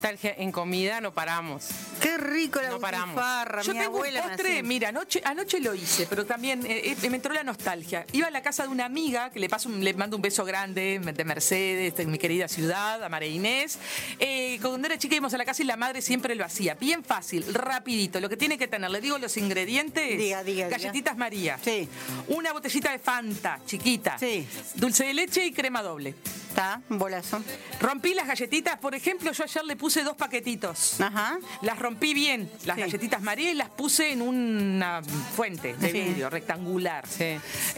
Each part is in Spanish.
nostalgia en comida, no paramos. Qué rico la No paramos. butifarra. Yo Mi tengo un abuela me postre, hacía. mira, anoche lo hice, pero también me entró la nostalgia. Iba a la casa de una amiga, que le mando un beso grande, de Mercedes, de mi querida ciudad, a María Inés. Cuando era chica íbamos a la casa y la madre siempre lo hacía. Bien fácil, rapidito. Lo que tiene que tener, le digo los ingredientes. Diga. Galletitas María. Sí. Una botellita de Fanta, chiquita. Sí. Dulce de leche y crema doble. Está, un bolazo. Rompí las galletitas, por ejemplo, yo ayer le puse 2 paquetitos. Ajá. Las rompí bien, las Sí. galletitas María, y las puse en una fuente de Sí. vidrio rectangular. Sí.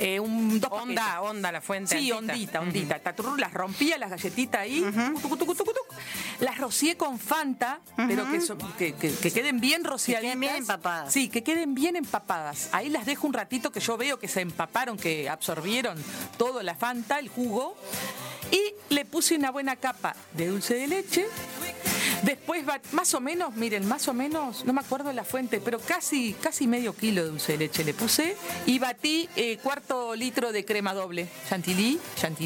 2 paquetes. Onda la fuente. Sí, altita. ondita. Taturru, las rompía las galletitas ahí, tucu, tucu, tucu, tucu. Las rocié con Fanta, pero que queden bien rociaditas. queden bien empapadas. Sí, que queden bien empapadas. Ahí las dejo un ratito, que yo veo que se empaparon, que absorbieron todo la Fanta, el jugo. Y le puse una buena capa de dulce de leche. Después, más o menos, no me acuerdo la fuente, pero casi medio kilo de dulce de leche le puse. Y batí cuarto litro de crema doble. Chantilly,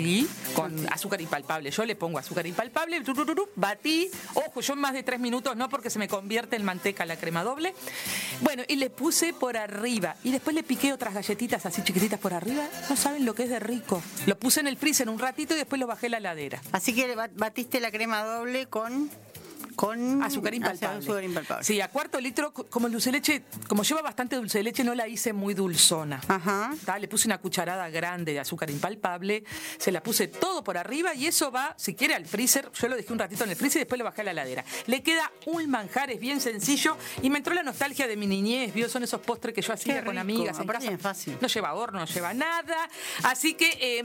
con azúcar impalpable. Yo le pongo azúcar impalpable, batí. Ojo, yo en más de 3 minutos no, porque se me convierte en manteca la crema doble. Bueno, y le puse por arriba. Y después le piqué otras galletitas así chiquititas por arriba. No saben lo que es de rico. Lo puse en el freezer un ratito y después lo bajé a la heladera. Así que batiste la crema doble con Azúcar impalpable. Azúcar impalpable. Sí, a cuarto litro, como el dulce de leche, como lleva bastante dulce de leche, no la hice muy dulzona. Ajá. Le puse una cucharada grande de azúcar impalpable, se la puse todo por arriba y eso va, si quiere, al freezer. Yo lo dejé un ratito en el freezer y después lo bajé a la heladera. Le queda un manjar, es bien sencillo, y me entró la nostalgia de mi niñez, ¿vio? Son esos postres que yo hacía con rico, amigas en aparte casa. es fácil. No lleva horno, no lleva nada. Así que,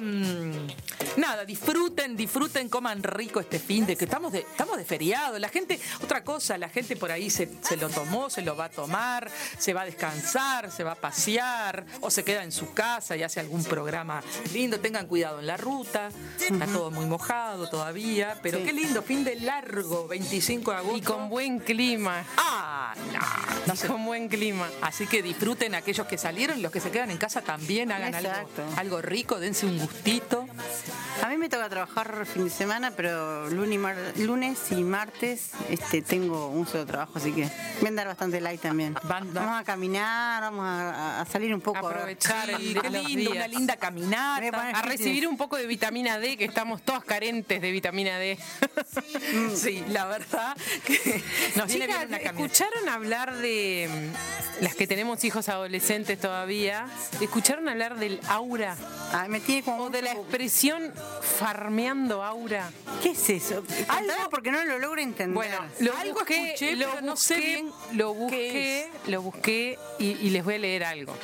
nada, disfruten, coman rico este fin de que estamos de feriado. La gente, otra cosa, la gente por ahí se lo tomó, se lo va a tomar, se va a descansar, se va a pasear, o se queda en su casa y hace algún programa lindo. Tengan cuidado en la ruta, está todo muy mojado todavía, pero Sí. qué lindo, fin de largo, 25 de agosto. Y con buen clima. No sé. Con buen clima. Así que disfruten aquellos que salieron, y los que se quedan en casa también hagan Exacto. algo rico, dense un gustito. A mí me toca trabajar fin de semana, pero lunes y martes tengo un solo trabajo, así que voy a andar bastante light también. Vamos Vamos a caminar, vamos a salir un poco. Aprovechar Sí, el- qué los lindo, días. una linda caminata. Me parece- A recibir un poco de vitamina D, que estamos todas carentes de vitamina D. Sí, la verdad que nos viene bien Chicas, una caminata. ¿escucharon hablar de las que tenemos hijos adolescentes todavía? ¿Escucharon hablar del aura? Ah, me tiene como ¿O de la expresión farmeando aura? ¿Qué es eso? Contame porque no lo logro entender. Bueno, lo Algo busqué, escuché, lo pero no sé busqué, bien qué lo busqué y les voy a leer algo.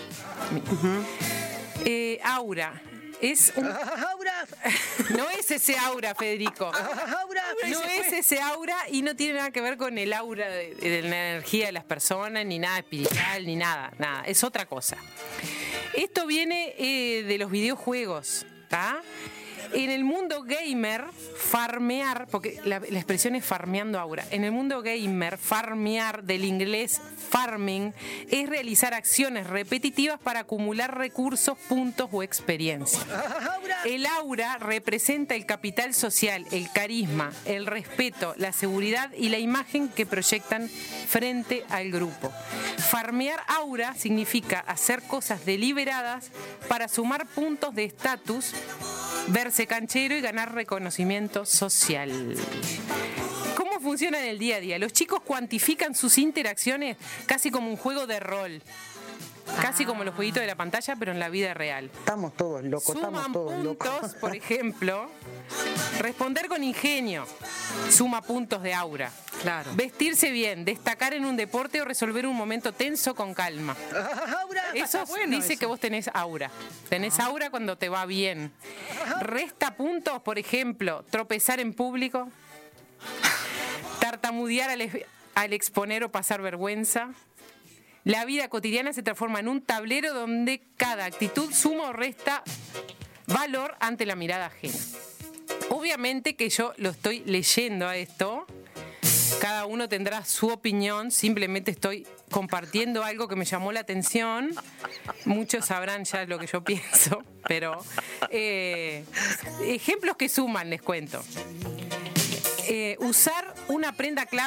Aura. Es un... No es ese aura, Federico. No es ese aura y no tiene nada que ver con el aura de la energía de las personas, ni nada espiritual, ni nada. Es otra cosa. Esto viene de los videojuegos, ¿está? En el mundo gamer, farmear, porque la expresión es farmeando aura. En el mundo gamer, farmear, del inglés farming, es realizar acciones repetitivas para acumular recursos, puntos o experiencia. El aura representa el capital social, el carisma, el respeto, la seguridad y la imagen que proyectan frente al grupo. Farmear aura significa hacer cosas deliberadas para sumar puntos de estatus, verse canchero y ganar reconocimiento social. ¿Cómo funciona en el día a día? Los chicos cuantifican sus interacciones casi como un juego de rol. Casi como los jueguitos de la pantalla, pero en la vida real. Estamos todos locos, Suman estamos todos puntos, locos. por ejemplo, responder con ingenio, suma puntos de aura. Claro. Vestirse bien, destacar en un deporte o resolver un momento tenso con calma. Eso bueno dice eso. que vos tenés aura. Tenés aura cuando te va bien. Resta puntos, por ejemplo, tropezar en público, tartamudear al exponer o pasar vergüenza. La vida cotidiana se transforma en un tablero donde cada actitud suma o resta valor ante la mirada ajena. Obviamente que yo lo estoy leyendo a esto. Cada uno tendrá su opinión. Simplemente estoy compartiendo algo que me llamó la atención. Muchos sabrán ya lo que yo pienso, pero ejemplos que suman, les cuento. usar una prenda clave